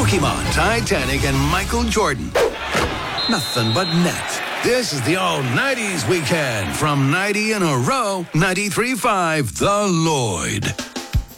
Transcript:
Pokemon, Titanic, and Michael Jordan. Nothing but net. This is the old 90s weekend from 90 in a row, 93.5 The Lloyd.